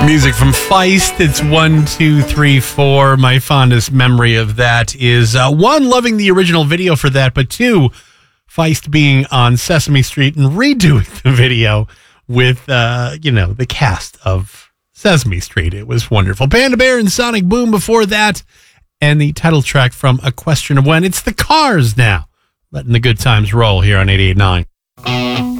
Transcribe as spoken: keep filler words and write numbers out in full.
Music from Feist. It's one, two, three, four. My fondest memory of that is uh, one, loving the original video for that, but two, Feist being on Sesame Street and redoing the video with, uh, you know, the cast of Sesame Street. It was wonderful. Panda Bear and Sonic Boom before that, and the title track from A Question of When. It's the Cars now, letting the good times roll here on eighty-eight point nine.